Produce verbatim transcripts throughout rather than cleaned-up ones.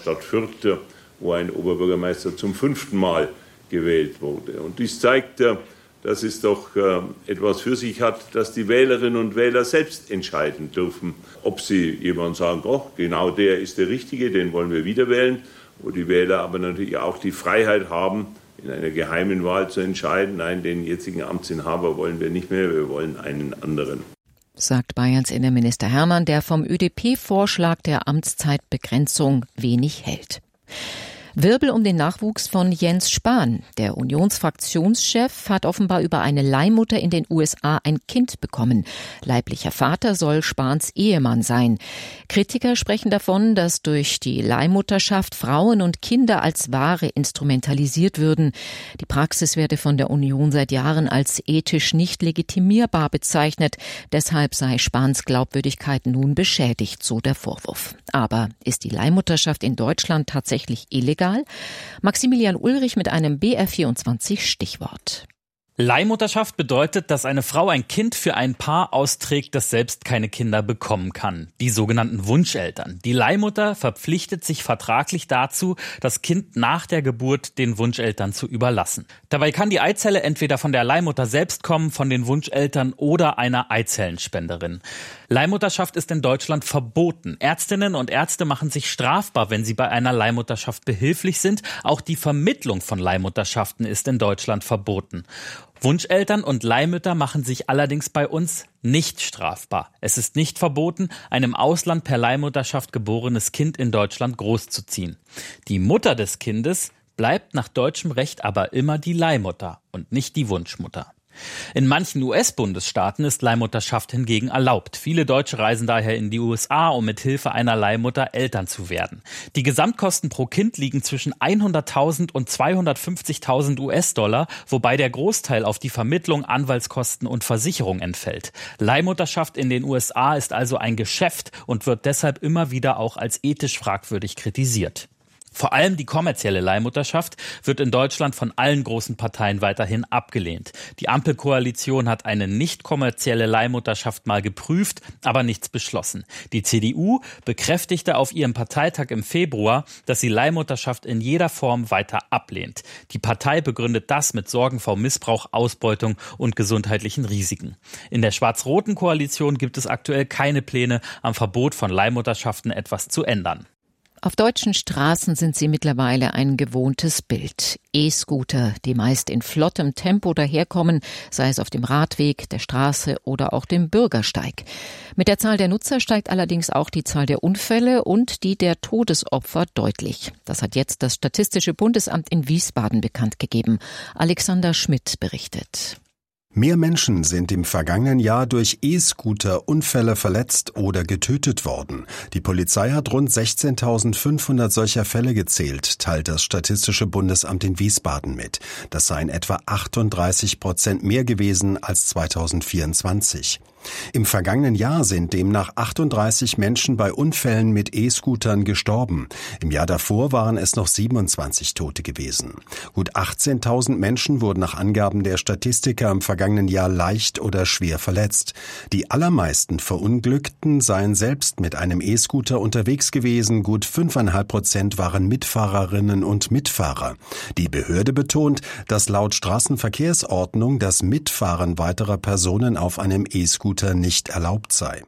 Stadt Fürth, wo ein Oberbürgermeister zum fünften Mal gewählt wurde. Und dies zeigt, dass es doch etwas für sich hat, dass die Wählerinnen und Wähler selbst entscheiden dürfen, ob sie jemanden sagen, oh, genau der ist der Richtige, den wollen wir wieder wählen, wo die Wähler aber natürlich auch die Freiheit haben, in einer geheimen Wahl zu entscheiden, nein, den jetzigen Amtsinhaber wollen wir nicht mehr, wir wollen einen anderen. Sagt Bayerns Innenminister Hermann, der vom Ö D P-Vorschlag der Amtszeitbegrenzung wenig hält. Wirbel um den Nachwuchs von Jens Spahn. Der Unionsfraktionschef hat offenbar über eine Leihmutter in den U S A ein Kind bekommen. Leiblicher Vater soll Spahns Ehemann sein. Kritiker sprechen davon, dass durch die Leihmutterschaft Frauen und Kinder als Ware instrumentalisiert würden. Die Praxis werde von der Union seit Jahren als ethisch nicht legitimierbar bezeichnet. Deshalb sei Spahns Glaubwürdigkeit nun beschädigt, so der Vorwurf. Aber ist die Leihmutterschaft in Deutschland tatsächlich illegal? Maximilian Ulrich mit einem B R vierundzwanzig Stichwort. Leihmutterschaft bedeutet, dass eine Frau ein Kind für ein Paar austrägt, das selbst keine Kinder bekommen kann. Die sogenannten Wunscheltern. Die Leihmutter verpflichtet sich vertraglich dazu, das Kind nach der Geburt den Wunscheltern zu überlassen. Dabei kann die Eizelle entweder von der Leihmutter selbst kommen, von den Wunscheltern oder einer Eizellenspenderin. Leihmutterschaft ist in Deutschland verboten. Ärztinnen und Ärzte machen sich strafbar, wenn sie bei einer Leihmutterschaft behilflich sind. Auch die Vermittlung von Leihmutterschaften ist in Deutschland verboten. Wunscheltern und Leihmütter machen sich allerdings bei uns nicht strafbar. Es ist nicht verboten, ein im Ausland per Leihmutterschaft geborenes Kind in Deutschland großzuziehen. Die Mutter des Kindes bleibt nach deutschem Recht aber immer die Leihmutter und nicht die Wunschmutter. In manchen U S-Bundesstaaten ist Leihmutterschaft hingegen erlaubt. Viele Deutsche reisen daher in die U S A, um mit Hilfe einer Leihmutter Eltern zu werden. Die Gesamtkosten pro Kind liegen zwischen hunderttausend und zweihundertfünfzigtausend U S-Dollar, wobei der Großteil auf die Vermittlung, Anwaltskosten und Versicherung entfällt. Leihmutterschaft in den U S A ist also ein Geschäft und wird deshalb immer wieder auch als ethisch fragwürdig kritisiert. Vor allem die kommerzielle Leihmutterschaft wird in Deutschland von allen großen Parteien weiterhin abgelehnt. Die Ampelkoalition hat eine nicht kommerzielle Leihmutterschaft mal geprüft, aber nichts beschlossen. Die C D U bekräftigte auf ihrem Parteitag im Februar, dass sie Leihmutterschaft in jeder Form weiter ablehnt. Die Partei begründet das mit Sorgen vor Missbrauch, Ausbeutung und gesundheitlichen Risiken. In der schwarz-roten Koalition gibt es aktuell keine Pläne, am Verbot von Leihmutterschaften etwas zu ändern. Auf deutschen Straßen sind sie mittlerweile ein gewohntes Bild. E-Scooter, die meist in flottem Tempo daherkommen, sei es auf dem Radweg, der Straße oder auch dem Bürgersteig. Mit der Zahl der Nutzer steigt allerdings auch die Zahl der Unfälle und die der Todesopfer deutlich. Das hat jetzt das Statistische Bundesamt in Wiesbaden bekannt gegeben. Alexander Schmidt berichtet. Mehr Menschen sind im vergangenen Jahr durch E-Scooter-Unfälle verletzt oder getötet worden. Die Polizei hat rund sechzehntausendfünfhundert solcher Fälle gezählt, teilt das Statistische Bundesamt in Wiesbaden mit. Das seien etwa achtunddreißig Prozent mehr gewesen als zweitausendvierundzwanzig. Im vergangenen Jahr sind demnach achtunddreißig Menschen bei Unfällen mit E-Scootern gestorben. Im Jahr davor waren es noch siebenundzwanzig Tote gewesen. Gut achtzehntausend Menschen wurden nach Angaben der Statistiker im vergangenen Jahr leicht oder schwer verletzt. Die allermeisten Verunglückten seien selbst mit einem E-Scooter unterwegs gewesen. Gut fünfeinhalb Prozent waren Mitfahrerinnen und Mitfahrer. Die Behörde betont, dass laut Straßenverkehrsordnung das Mitfahren weiterer Personen auf einem E-Scooter nicht erlaubt sei.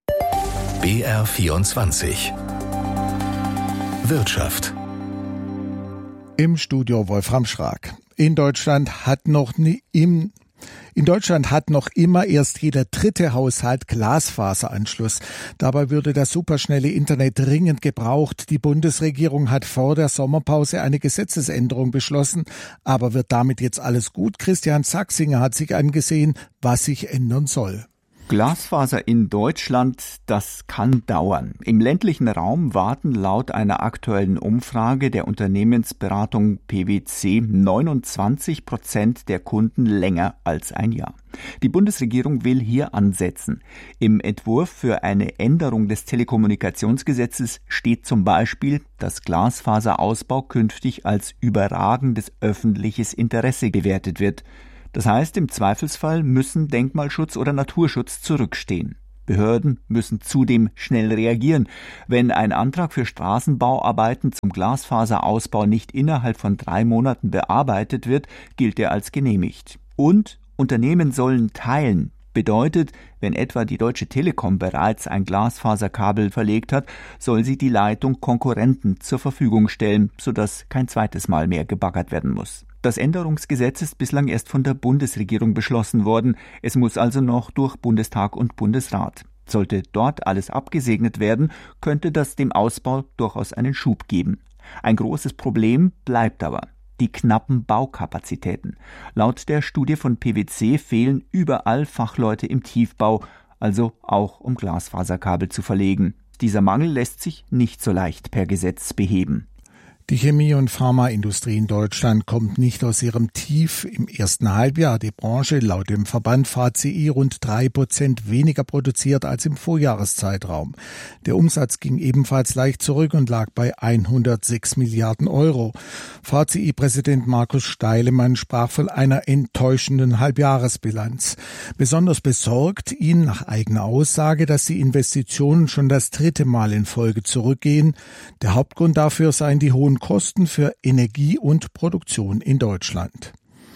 B R vierundzwanzig Wirtschaft. Im Studio Wolfram Schrag. In Deutschland hat noch nie im In Deutschland hat noch immer erst jeder dritte Haushalt Glasfaseranschluss. Dabei würde das superschnelle Internet dringend gebraucht. Die Bundesregierung hat vor der Sommerpause eine Gesetzesänderung beschlossen. Aber wird damit jetzt alles gut? Christian Sachsinger hat sich angesehen, was sich ändern soll. Glasfaser in Deutschland, das kann dauern. Im ländlichen Raum warten laut einer aktuellen Umfrage der Unternehmensberatung P wC neunundzwanzig Prozent der Kunden länger als ein Jahr. Die Bundesregierung will hier ansetzen. Im Entwurf für eine Änderung des Telekommunikationsgesetzes steht zum Beispiel, dass Glasfaserausbau künftig als überragendes öffentliches Interesse bewertet wird. Das heißt, im Zweifelsfall müssen Denkmalschutz oder Naturschutz zurückstehen. Behörden müssen zudem schnell reagieren. Wenn ein Antrag für Straßenbauarbeiten zum Glasfaserausbau nicht innerhalb von drei Monaten bearbeitet wird, gilt er als genehmigt. Und Unternehmen sollen teilen. Bedeutet, wenn etwa die Deutsche Telekom bereits ein Glasfaserkabel verlegt hat, soll sie die Leitung Konkurrenten zur Verfügung stellen, sodass kein zweites Mal mehr gebaggert werden muss. Das Änderungsgesetz ist bislang erst von der Bundesregierung beschlossen worden. Es muss also noch durch Bundestag und Bundesrat. Sollte dort alles abgesegnet werden, könnte das dem Ausbau durchaus einen Schub geben. Ein großes Problem bleibt aber: die knappen Baukapazitäten. Laut der Studie von P W C fehlen überall Fachleute im Tiefbau, also auch um Glasfaserkabel zu verlegen. Dieser Mangel lässt sich nicht so leicht per Gesetz beheben. Die Chemie- und Pharmaindustrie in Deutschland kommt nicht aus ihrem Tief. Im ersten Halbjahr hat die Branche laut dem Verband V C I rund drei Prozent weniger produziert als im Vorjahreszeitraum. Der Umsatz ging ebenfalls leicht zurück und lag bei hundertsechs Milliarden Euro. V C I-Präsident Markus Steilemann sprach von einer enttäuschenden Halbjahresbilanz. Besonders besorgt ihn nach eigener Aussage, dass die Investitionen schon das dritte Mal in Folge zurückgehen. Der Hauptgrund dafür seien die hohen Kosten für Energie und Produktion in Deutschland.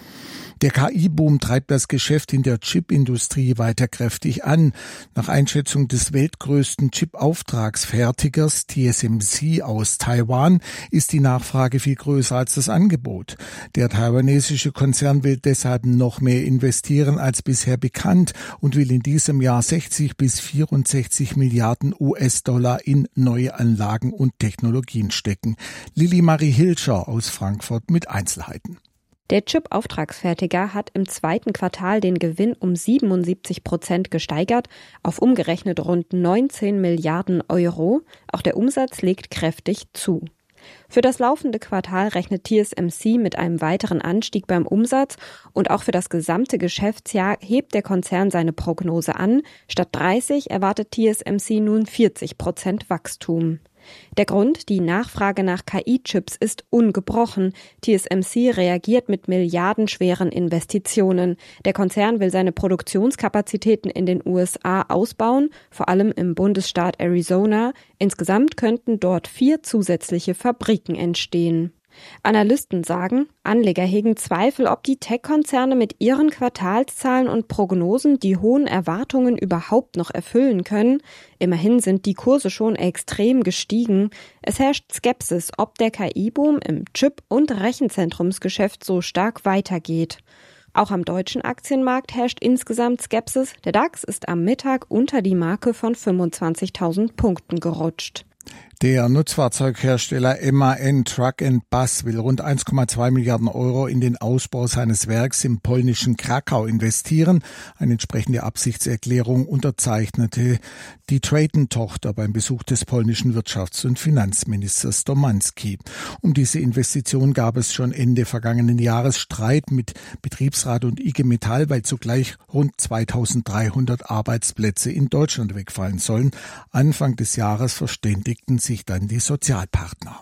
Der K I-Boom treibt das Geschäft in der Chipindustrie weiter kräftig an. Nach Einschätzung des weltgrößten Chip-Auftragsfertigers T S M C aus Taiwan ist die Nachfrage viel größer als das Angebot. Der taiwanesische Konzern will deshalb noch mehr investieren als bisher bekannt und will in diesem Jahr sechzig bis vierundsechzig Milliarden U S-Dollar in neue Anlagen und Technologien stecken. Lili Marie Hilscher aus Frankfurt mit Einzelheiten. Der Chip-Auftragsfertiger hat im zweiten Quartal den Gewinn um siebenundsiebzig Prozent gesteigert, auf umgerechnet rund neunzehn Milliarden Euro. Auch der Umsatz legt kräftig zu. Für das laufende Quartal rechnet T S M C mit einem weiteren Anstieg beim Umsatz und auch für das gesamte Geschäftsjahr hebt der Konzern seine Prognose an. Statt dreißig erwartet T S M C nun vierzig Prozent Wachstum. Der Grund, die Nachfrage nach K I-Chips ist ungebrochen. T S M C reagiert mit milliardenschweren Investitionen. Der Konzern will seine Produktionskapazitäten in den U S A ausbauen, vor allem im Bundesstaat Arizona. Insgesamt könnten dort vier zusätzliche Fabriken entstehen. Analysten sagen, Anleger hegen Zweifel, ob die Tech-Konzerne mit ihren Quartalszahlen und Prognosen die hohen Erwartungen überhaupt noch erfüllen können. Immerhin sind die Kurse schon extrem gestiegen. Es herrscht Skepsis, ob der K I-Boom im Chip- und Rechenzentrumsgeschäft so stark weitergeht. Auch am deutschen Aktienmarkt herrscht insgesamt Skepsis. Der DAX ist am Mittag unter die Marke von fünfundzwanzigtausend Punkten gerutscht. Der Nutzfahrzeughersteller M A N Truck and Bus will rund eins Komma zwei Milliarden Euro in den Ausbau seines Werks im polnischen Krakau investieren. Eine entsprechende Absichtserklärung unterzeichnete die Traton-Tochter beim Besuch des polnischen Wirtschafts- und Finanzministers Domanski. Um diese Investition gab es schon Ende vergangenen Jahres Streit mit Betriebsrat und I G Metall, weil zugleich rund zweitausenddreihundert Arbeitsplätze in Deutschland wegfallen sollen. Anfang des Jahres verständigten sich dann die Sozialpartner.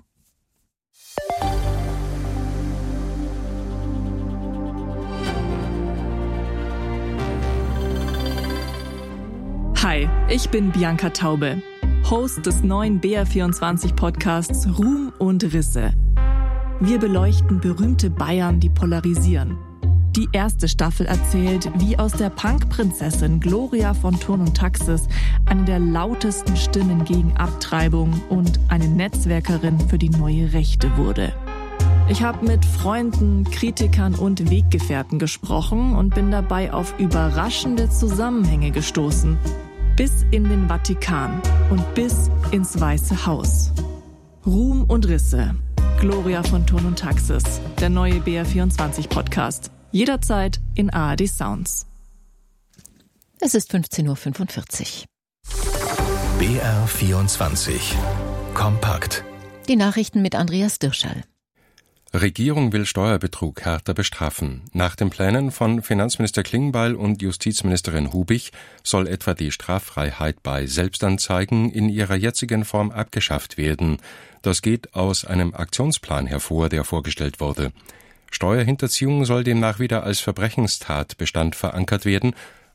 Hi, ich bin Bianca Taube, Host des neuen B R vierundzwanzig Podcasts Ruhm und Risse. Wir beleuchten berühmte Bayern, die polarisieren. Die erste Staffel erzählt, wie aus der Punk-Prinzessin Gloria von Turn und Taxis eine der lautesten Stimmen gegen Abtreibung und eine Netzwerkerin für die neue Rechte wurde. Ich habe mit Freunden, Kritikern und Weggefährten gesprochen und bin dabei auf überraschende Zusammenhänge gestoßen. Bis in den Vatikan und bis ins Weiße Haus. Ruhm und Risse. Gloria von Turn und Taxis. Der neue B R vierundzwanzig Podcast. Jederzeit in A R D Sounds. Es ist fünfzehn Uhr fünfundvierzig. B R vierundzwanzig. Kompakt. Die Nachrichten mit Andreas Dirschall. Regierung will Steuerbetrug härter bestrafen. Nach den Plänen von Finanzminister Klingbeil und Justizministerin Hubich soll etwa die Straffreiheit bei Selbstanzeigen in ihrer jetzigen Form abgeschafft werden. Das geht aus einem Aktionsplan hervor, der vorgestellt wurde. Steuerhinterziehung soll demnach wieder als Verbrechenstatbestand verankert werden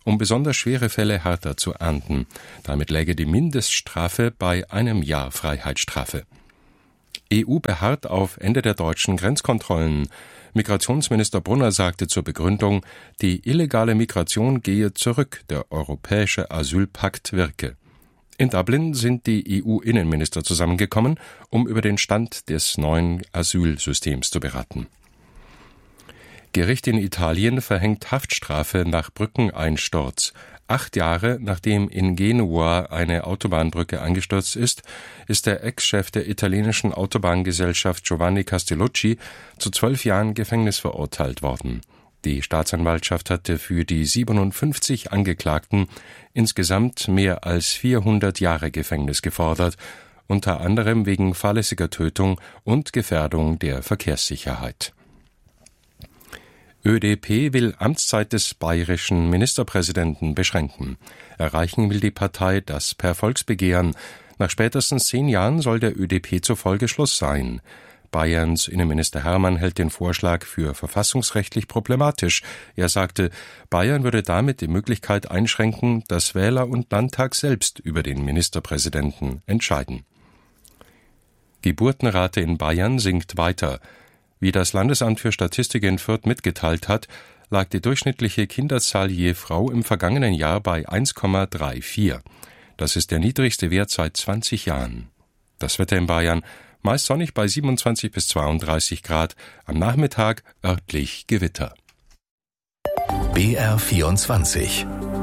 um besonders schwere Fälle härter zu ahnden. Damit läge die Mindeststrafe bei einem Jahr Freiheitsstrafe. E U beharrt auf Ende der deutschen Grenzkontrollen. Migrationsminister Brunner sagte zur Begründung, die illegale Migration gehe zurück, der europäische Asylpakt wirke. In Dublin sind die E U-Innenminister zusammengekommen, um über den Stand des neuen Asylsystems zu beraten. Gericht in Italien verhängt Haftstrafe nach Brückeneinsturz. Acht Jahre nachdem in Genua eine Autobahnbrücke eingestürzt ist, ist der Ex-Chef der italienischen Autobahngesellschaft Giovanni Castellucci zu zwölf Jahren Gefängnis verurteilt worden. Die Staatsanwaltschaft hatte für die siebenundfünfzig Angeklagten insgesamt mehr als vierhundert Jahre Gefängnis gefordert, unter anderem wegen fahrlässiger Tötung und Gefährdung der Verkehrssicherheit. Ö D P will Amtszeit des bayerischen Ministerpräsidenten beschränken. Erreichen will die Partei das per Volksbegehren. Nach spätestens zehn Jahren soll der Ö D P zufolge Schluss sein. Bayerns Innenminister Hermann hält den Vorschlag für verfassungsrechtlich problematisch. Er sagte, Bayern würde damit die Möglichkeit einschränken, dass Wähler und Landtag selbst über den Ministerpräsidenten entscheiden. Geburtenrate in Bayern sinkt weiter. Wie das Landesamt für Statistik in Fürth mitgeteilt hat, lag die durchschnittliche Kinderzahl je Frau im vergangenen Jahr bei eins Komma vierunddreißig. Das ist der niedrigste Wert seit zwanzig Jahren. Das Wetter in Bayern meist sonnig bei siebenundzwanzig bis zweiunddreißig Grad, am Nachmittag örtlich Gewitter. B R vierundzwanzig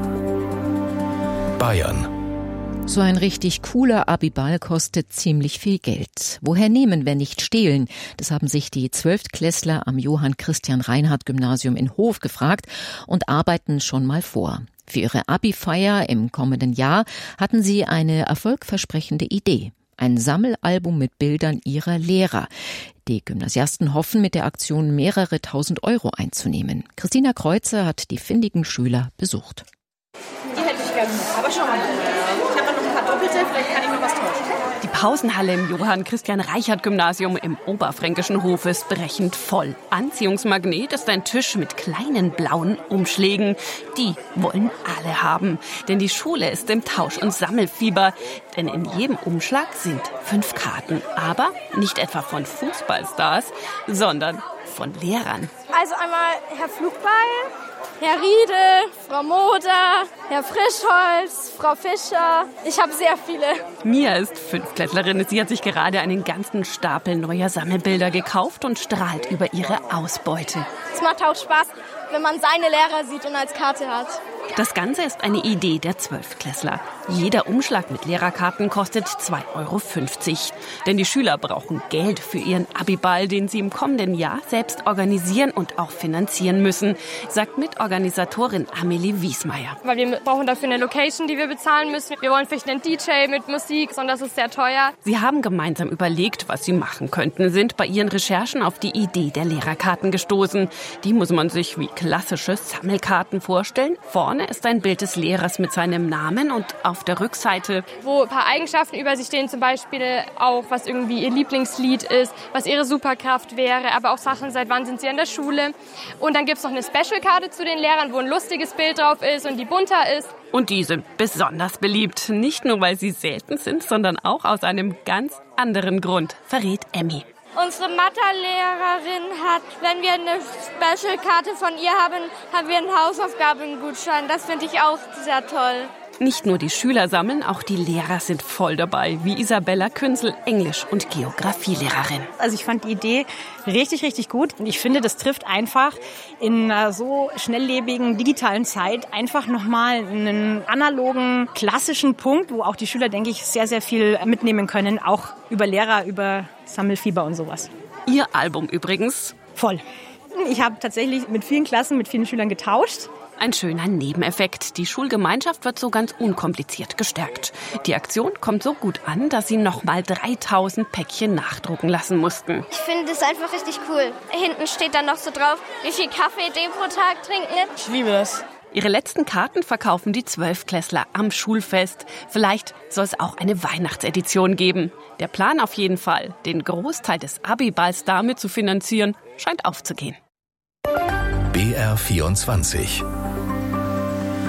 Bayern. So ein richtig cooler Abiball kostet ziemlich viel Geld. Woher nehmen, wenn nicht stehlen? Das haben sich die Zwölftklässler am Johann-Christian-Reinhardt-Gymnasium in Hof gefragt und arbeiten schon mal vor. Für ihre Abi-Feier im kommenden Jahr hatten sie eine erfolgversprechende Idee. Ein Sammelalbum mit Bildern ihrer Lehrer. Die Gymnasiasten hoffen, mit der Aktion mehrere tausend Euro einzunehmen. Christina Kreuzer hat die findigen Schüler besucht. Die hätte ich gerne noch. Aber schau mal, ich habe noch ein paar Doppelte, vielleicht kann ich noch was tauschen. Die Pausenhalle im Johann-Christian-Reichert-Gymnasium im oberfränkischen Hof ist brechend voll. Anziehungsmagnet ist ein Tisch mit kleinen blauen Umschlägen. Die wollen alle haben. Denn die Schule ist im Tausch- und Sammelfieber. Denn in jedem Umschlag sind fünf Karten. Aber nicht etwa von Fußballstars, sondern von Lehrern. Also einmal Herr Flugball, Herr Riedel, Frau Moder, Herr Frischholz, Frau Fischer. Ich habe sehr viele. Mia ist Fünftklässlerin. Sie hat sich gerade einen ganzen Stapel neuer Sammelbilder gekauft und strahlt über ihre Ausbeute. Es macht auch Spaß, wenn man seine Lehrer sieht und als Karte hat. Das Ganze ist eine Idee der Zwölftklässler. Jeder Umschlag mit Lehrerkarten kostet zwei Euro fünfzig. Denn die Schüler brauchen Geld für ihren Abiball, den sie im kommenden Jahr selbst organisieren und auch finanzieren müssen, sagt Mitorganisatorin Amelie Wiesmeier. Weil wir brauchen dafür eine Location, die wir bezahlen müssen. Wir wollen vielleicht einen D J mit Musik, sondern das ist sehr teuer. Sie haben gemeinsam überlegt, was sie machen könnten, sind bei ihren Recherchen auf die Idee der Lehrerkarten gestoßen. Die muss man sich wie klassische Sammelkarten vorstellen. Vorne ist ein Bild des Lehrers mit seinem Namen und auf der Rückseite, wo ein paar Eigenschaften über sie stehen, zum Beispiel auch, was irgendwie ihr Lieblingslied ist, was ihre Superkraft wäre, aber auch Sachen, seit wann sind sie an der Schule. Und dann gibt es noch eine Special-Karte zu den Lehrern, wo ein lustiges Bild drauf ist und die bunter ist. Und die sind besonders beliebt, nicht nur, weil sie selten sind, sondern auch aus einem ganz anderen Grund, verrät Emmy. Unsere Mathelehrerin hat, wenn wir eine Special-Karte von ihr haben, haben wir einen Hausaufgabengutschein. Das finde ich auch sehr toll. Nicht nur die Schüler sammeln, auch die Lehrer sind voll dabei, wie Isabella Künzel, Englisch- und Geografielehrerin. Also ich fand die Idee richtig, richtig gut. Und ich finde, das trifft einfach in einer so schnelllebigen digitalen Zeit einfach nochmal einen analogen, klassischen Punkt, wo auch die Schüler, denke ich, sehr, sehr viel mitnehmen können, auch über Lehrer, über Sammelfieber und sowas. Ihr Album übrigens? Voll. Ich habe tatsächlich mit vielen Klassen, mit vielen Schülern getauscht. Ein schöner Nebeneffekt. Die Schulgemeinschaft wird so ganz unkompliziert gestärkt. Die Aktion kommt so gut an, dass sie noch mal dreitausend Päckchen nachdrucken lassen mussten. Ich finde das einfach richtig cool. Hinten steht dann noch so drauf, wie viel Kaffee die pro Tag trinken. Ich liebe das. Ihre letzten Karten verkaufen die Zwölftklässler am Schulfest. Vielleicht soll es auch eine Weihnachtsedition geben. Der Plan auf jeden Fall, den Großteil des Abiballs damit zu finanzieren, scheint aufzugehen. B R vierundzwanzig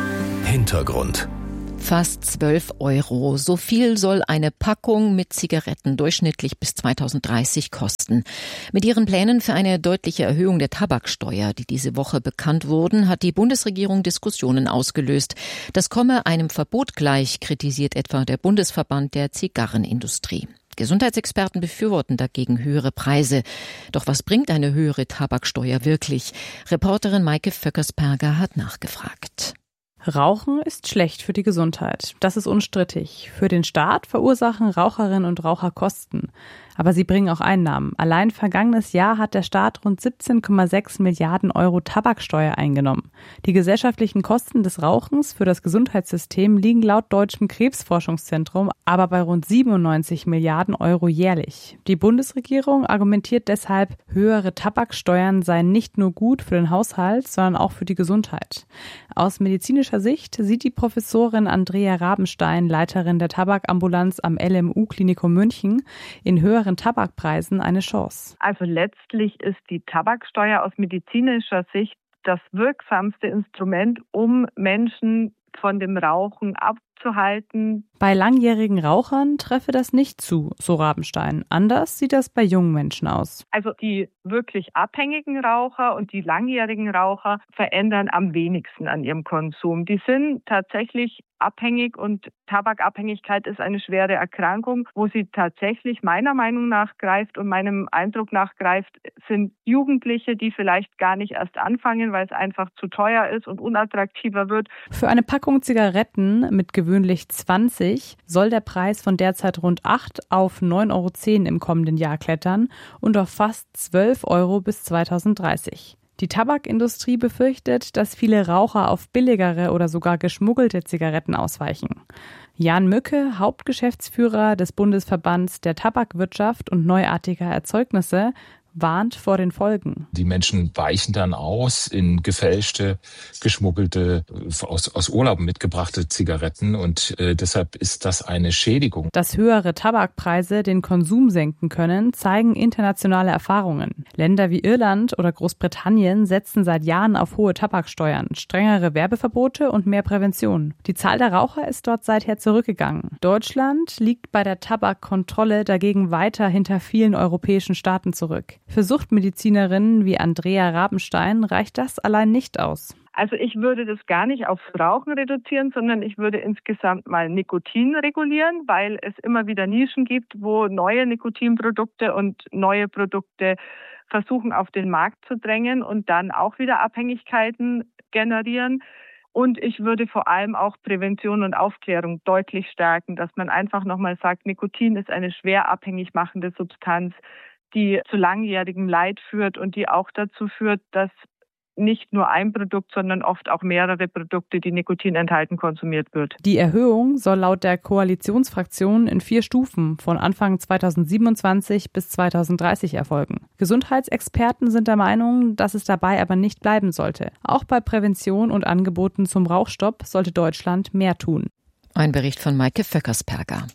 Hintergrund. Fast zwölf Euro. So viel soll eine Packung mit Zigaretten durchschnittlich bis zweitausenddreißig kosten. Mit ihren Plänen für eine deutliche Erhöhung der Tabaksteuer, die diese Woche bekannt wurden, hat die Bundesregierung Diskussionen ausgelöst. Das komme einem Verbot gleich, kritisiert etwa der Bundesverband der Zigarrenindustrie. Gesundheitsexperten befürworten dagegen höhere Preise. Doch was bringt eine höhere Tabaksteuer wirklich? Reporterin Maike Vöckersperger hat nachgefragt. Rauchen ist schlecht für die Gesundheit. Das ist unstrittig. Für den Staat verursachen Raucherinnen und Raucher Kosten. Aber sie bringen auch Einnahmen. Allein vergangenes Jahr hat der Staat rund siebzehn Komma sechs Milliarden Euro Tabaksteuer eingenommen. Die gesellschaftlichen Kosten des Rauchens für das Gesundheitssystem liegen laut Deutschem Krebsforschungszentrum aber bei rund siebenundneunzig Milliarden Euro jährlich. Die Bundesregierung argumentiert deshalb, höhere Tabaksteuern seien nicht nur gut für den Haushalt, sondern auch für die Gesundheit. Aus medizinischer Sicht sieht die Professorin Andrea Rabenstein, Leiterin der Tabakambulanz am L M U-Klinikum München, in höheren Tabakpreisen eine Chance. Also letztlich ist die Tabaksteuer aus medizinischer Sicht das wirksamste Instrument, um Menschen von dem Rauchen abzuhalten. Bei langjährigen Rauchern treffe das nicht zu, so Rabenstein. Anders sieht das bei jungen Menschen aus. Also die wirklich abhängigen Raucher und die langjährigen Raucher verändern am wenigsten an ihrem Konsum. Die sind tatsächlich abhängig und Tabakabhängigkeit ist eine schwere Erkrankung. Wo sie tatsächlich meiner Meinung nach greift und meinem Eindruck nach greift, sind Jugendliche, die vielleicht gar nicht erst anfangen, weil es einfach zu teuer ist und unattraktiver wird. Für eine Packung Zigaretten mit gewöhnlich zwanzig soll der Preis von derzeit rund acht auf neun Euro zehn im kommenden Jahr klettern und auf fast zwölf Euro bis zweitausenddreißig. Die Tabakindustrie befürchtet, dass viele Raucher auf billigere oder sogar geschmuggelte Zigaretten ausweichen. Jan Mücke, Hauptgeschäftsführer des Bundesverbands der Tabakwirtschaft und neuartiger Erzeugnisse, warnt vor den Folgen. Die Menschen weichen dann aus in gefälschte, geschmuggelte, aus, aus Urlauben mitgebrachte Zigaretten und äh, deshalb ist das eine Schädigung. Dass höhere Tabakpreise den Konsum senken können, zeigen internationale Erfahrungen. Länder wie Irland oder Großbritannien setzen seit Jahren auf hohe Tabaksteuern, strengere Werbeverbote und mehr Prävention. Die Zahl der Raucher ist dort seither zurückgegangen. Deutschland liegt bei der Tabakkontrolle dagegen weiter hinter vielen europäischen Staaten zurück. Für Suchtmedizinerinnen wie Andrea Rabenstein reicht das allein nicht aus. Also ich würde das gar nicht aufs Rauchen reduzieren, sondern ich würde insgesamt mal Nikotin regulieren, weil es immer wieder Nischen gibt, wo neue Nikotinprodukte und neue Produkte versuchen auf den Markt zu drängen und dann auch wieder Abhängigkeiten generieren. Und ich würde vor allem auch Prävention und Aufklärung deutlich stärken, dass man einfach nochmal sagt, Nikotin ist eine schwer abhängig machende Substanz, die zu langjährigem Leid führt und die auch dazu führt, dass nicht nur ein Produkt, sondern oft auch mehrere Produkte, die Nikotin enthalten, konsumiert wird. Die Erhöhung soll laut der Koalitionsfraktion in vier Stufen von Anfang zweitausendsiebenundzwanzig bis zweitausenddreißig erfolgen. Gesundheitsexperten sind der Meinung, dass es dabei aber nicht bleiben sollte. Auch bei Prävention und Angeboten zum Rauchstopp sollte Deutschland mehr tun. Ein Bericht von Maike Vöckersperger.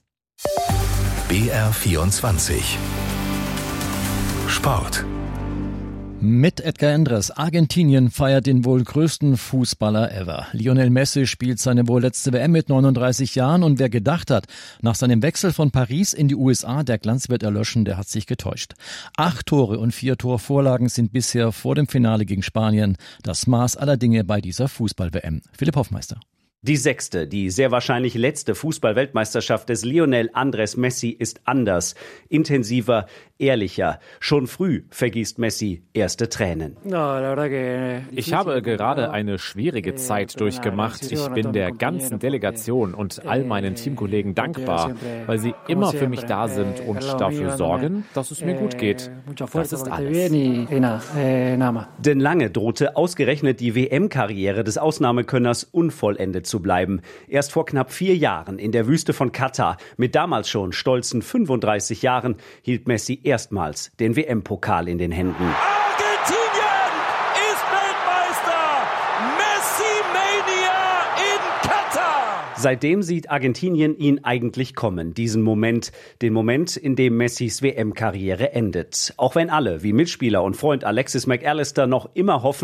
B R vierundzwanzig Sport. Mit Edgar Endres. Argentinien feiert den wohl größten Fußballer ever. Lionel Messi spielt seine wohl letzte W M mit neununddreißig Jahren und wer gedacht hat, nach seinem Wechsel von Paris in die U S A, der Glanz wird erlöschen, der hat sich getäuscht. Acht Tore und vier Torvorlagen sind bisher vor dem Finale gegen Spanien das Maß aller Dinge bei dieser Fußball-W M. Philipp Hoffmeister. Die sechste, die sehr wahrscheinlich letzte Fußball-Weltmeisterschaft des Lionel Andrés Messi ist anders, intensiver, ehrlicher. Schon früh vergießt Messi erste Tränen. Ich habe gerade eine schwierige Zeit durchgemacht. Ich bin der ganzen Delegation und all meinen Teamkollegen dankbar, weil sie immer für mich da sind und dafür sorgen, dass es mir gut geht. Das ist alles. Denn lange drohte ausgerechnet die W M-Karriere des Ausnahmekönners unvollendet zu bleiben. Erst vor knapp vier Jahren in der Wüste von Katar, mit damals schon stolzen fünfunddreißig Jahren, hielt Messi erstmals den W M-Pokal in den Händen. Argentinien ist Weltmeister! Messi-Mania in Katar! Seitdem sieht Argentinien ihn eigentlich kommen, diesen Moment, den Moment, in dem Messis W M-Karriere endet. Auch wenn alle, wie Mitspieler und Freund Alexis McAllister, noch immer hoffen,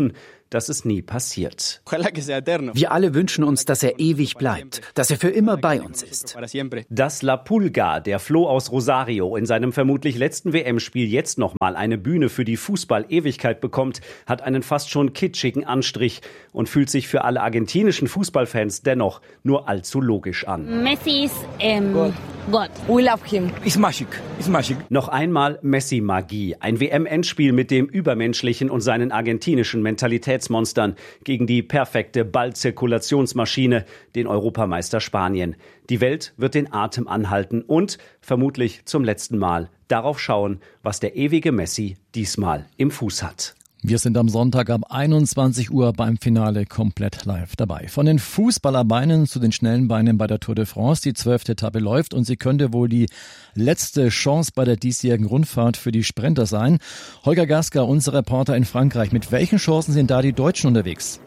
dass es nie passiert. Wir alle wünschen uns, dass er ewig bleibt, dass er für immer bei uns ist. Dass La Pulga, der Floh aus Rosario, in seinem vermutlich letzten W M-Spiel jetzt nochmal eine Bühne für die Fußball-Ewigkeit bekommt, hat einen fast schon kitschigen Anstrich und fühlt sich für alle argentinischen Fußballfans dennoch nur allzu logisch an. Messi is um, God. We love him. It's magic. It's magic. Noch einmal Messi-Magie. Ein W M-Endspiel mit dem Übermenschlichen und seinen argentinischen Mentalitätsmonstern gegen die perfekte Ballzirkulationsmaschine, den Europameister Spanien. Die Welt wird den Atem anhalten und vermutlich zum letzten Mal darauf schauen, was der ewige Messi diesmal im Fuß hat. Wir sind am Sonntag ab einundzwanzig Uhr beim Finale komplett live dabei. Von den Fußballerbeinen zu den schnellen Beinen bei der Tour de France. Die zwölfte Etappe läuft und sie könnte wohl die letzte Chance bei der diesjährigen Rundfahrt für die Sprinter sein. Holger Gaska, unser Reporter in Frankreich. Mit welchen Chancen sind da die Deutschen unterwegs?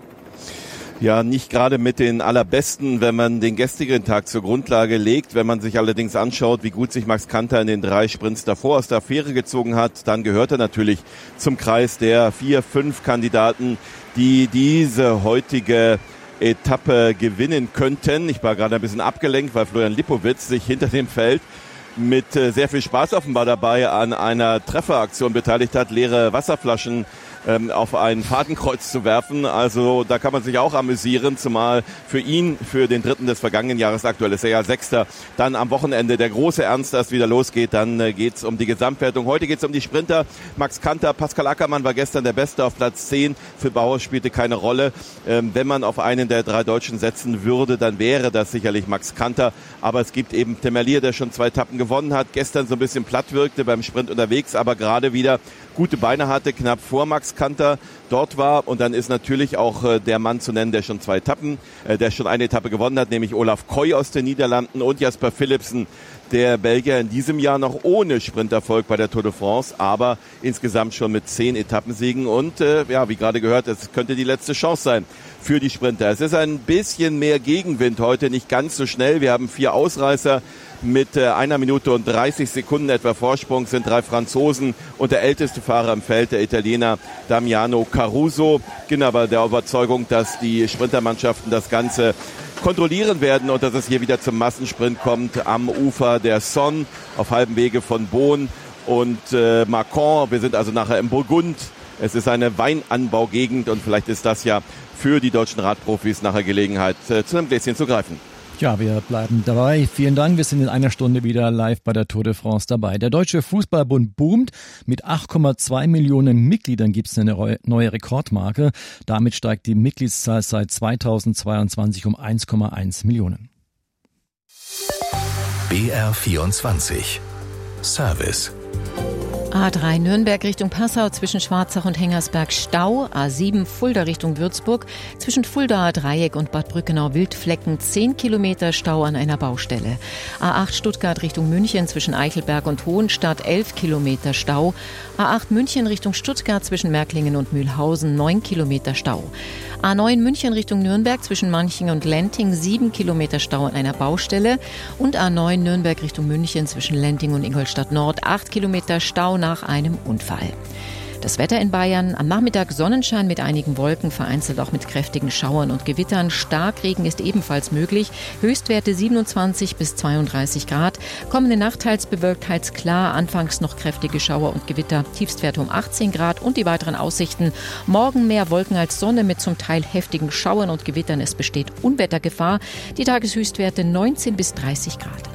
Ja, nicht gerade mit den allerbesten, wenn man den gestrigen Tag zur Grundlage legt. Wenn man sich allerdings anschaut, wie gut sich Max Kanter in den drei Sprints davor aus der Affäre gezogen hat, dann gehört er natürlich zum Kreis der vier, fünf Kandidaten, die diese heutige Etappe gewinnen könnten. Ich war gerade ein bisschen abgelenkt, weil Florian Lipowitz sich hinter dem Feld mit sehr viel Spaß offenbar dabei an einer Trefferaktion beteiligt hat, leere Wasserflaschen ähm, auf ein Fadenkreuz zu werfen. Also da kann man sich auch amüsieren, zumal für ihn, für den dritten des vergangenen Jahres, aktuell ist er ja Sechster, dann am Wochenende der große Ernst, dass wieder losgeht, dann äh, geht's um die Gesamtwertung. Heute geht's um die Sprinter. Max Kanter, Pascal Ackermann war gestern der Beste auf Platz zehn. Für Bauer spielte keine Rolle. Ähm, wenn man auf einen der drei Deutschen setzen würde, dann wäre das sicherlich Max Kanter. Aber es gibt eben Tim Merlier, der schon zwei Etappen gewonnen hat, gestern so ein bisschen platt wirkte beim Sprint unterwegs, aber gerade wieder gute Beine hatte, knapp vor Max Kanter dort war. Und dann ist natürlich auch äh, der Mann zu nennen, der schon zwei Etappen, äh, der schon eine Etappe gewonnen hat, nämlich Olaf Koy aus den Niederlanden und Jasper Philipsen, der Belgier in diesem Jahr noch ohne Sprinterfolg bei der Tour de France, aber insgesamt schon mit zehn Etappensiegen. Und äh, ja, wie gerade gehört, es könnte die letzte Chance sein für die Sprinter. Es ist ein bisschen mehr Gegenwind heute, nicht ganz so schnell. Wir haben vier Ausreißer. Mit äh, einer Minute und dreißig Sekunden etwa Vorsprung sind drei Franzosen und der älteste Fahrer im Feld, der Italiener Damiano Caruso. Ich bin aber der Überzeugung, dass die Sprintermannschaften das Ganze kontrollieren werden und dass es hier wieder zum Massensprint kommt am Ufer der Sonne auf halbem Wege von Beaune und äh, Mâcon. Wir sind also nachher im Burgund. Es ist eine Weinanbaugegend und vielleicht ist das ja für die deutschen Radprofis nachher Gelegenheit, äh, zu einem Gläschen zu greifen. Ja, wir bleiben dabei. Vielen Dank. Wir sind in einer Stunde wieder live bei der Tour de France dabei. Der Deutsche Fußballbund boomt. Mit acht Komma zwei Millionen Mitgliedern gibt es eine neue Rekordmarke. Damit steigt die Mitgliedszahl seit zweitausendzweiundzwanzig um eins Komma eins Millionen. B R vierundzwanzig Service. A drei Nürnberg Richtung Passau zwischen Schwarzach und Hengersberg Stau. A sieben Fulda Richtung Würzburg zwischen Fuldaer Dreieck und Bad Brückenau Wildflecken zehn Kilometer Stau an einer Baustelle. A acht Stuttgart Richtung München zwischen Eichelberg und Hohenstadt elf Kilometer Stau. A acht München Richtung Stuttgart zwischen Märklingen und Mühlhausen neun Kilometer Stau. A neun München Richtung Nürnberg zwischen Manching und Lenting sieben Kilometer Stau an einer Baustelle. Und A neun Nürnberg Richtung München zwischen Lenting und Ingolstadt Nord acht Kilometer Stau nach einem Unfall. Das Wetter in Bayern: am Nachmittag Sonnenschein mit einigen Wolken, vereinzelt auch mit kräftigen Schauern und Gewittern. Starkregen ist ebenfalls möglich. Höchstwerte siebenundzwanzig bis zweiunddreißig Grad. Kommende Nacht teils bewölkt, teils klar. Anfangs noch kräftige Schauer und Gewitter. Tiefstwerte um achtzehn Grad. Und die weiteren Aussichten: morgen mehr Wolken als Sonne mit zum Teil heftigen Schauern und Gewittern. Es besteht Unwettergefahr. Die Tageshöchstwerte neunzehn bis dreißig Grad.